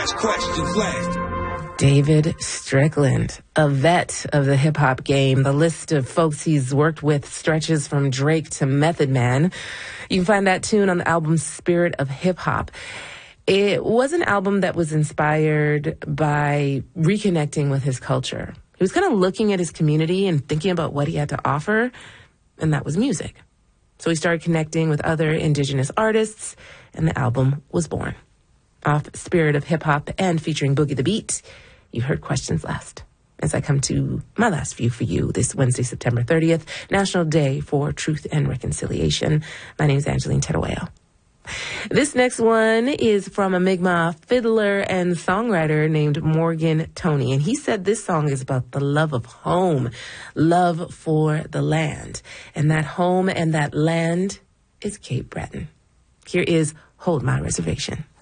Question flagged. David Strickland, a vet of the hip-hop game. The list of folks he's worked with stretches from Drake to Method Man. You can find that tune on the album Spirit of Hip Hop. It was an album that was inspired by reconnecting with his culture. He was kind of looking at his community and thinking about what he had to offer, and that was music. So he started connecting with other indigenous artists, and the album was born. Off Spirit of Hip Hop and featuring Boogie the Beat, you heard Questions last. As I come to my last view for you this Wednesday, September 30th, National Day for Truth and Reconciliation. My name is Angeline Terueo. This next one is from a Mi'kmaq fiddler and songwriter named Morgan Toney. And he said this song is about the love of home, love for the land. And that home and that land is Cape Breton. Here is Hold My Reservation.